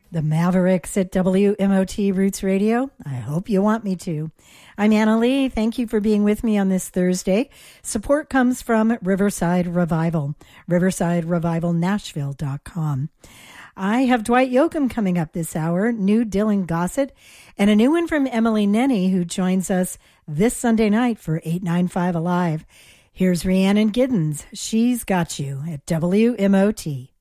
The Mavericks at WMOT Roots Radio. I hope you want me to. I'm Anna Lee. Thank you for being with me on this Thursday. Support comes from Riverside Revival, riversiderevivalnashville.com. I have Dwight Yoakam coming up this hour, new Dylan Gossett, and a new one from Emily Nenny, who joins us this Sunday night for 895 Alive. Here's Rhiannon Giddens. She's got you at WMOT.